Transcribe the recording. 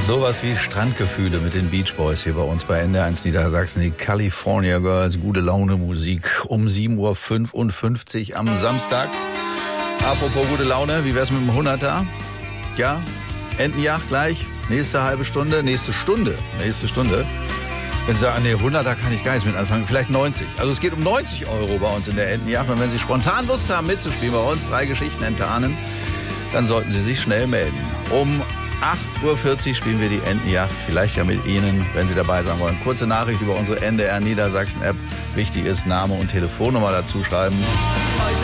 Sowas wie Strandgefühle mit den Beach Boys hier bei uns bei NDR1 Niedersachsen. Die California Girls, gute Laune Musik um 7.55 Uhr am Samstag. Apropos gute Laune, wie wär's mit dem 100er? Ja, Entenjagd gleich, nächste halbe Stunde, nächste Stunde. Wenn Sie sagen, nee, 100er kann ich gar nicht mit anfangen, vielleicht 90. Also es geht um 90 € bei uns in der Entenjagd. Und wenn Sie spontan Lust haben mitzuspielen bei uns, 3 Geschichten enttarnen, dann sollten Sie sich schnell melden. Um 8.40 Uhr spielen wir die Entenjagd, vielleicht ja mit Ihnen, wenn Sie dabei sein wollen. Kurze Nachricht über unsere NDR Niedersachsen App. Wichtig ist, Name und Telefonnummer dazu schreiben.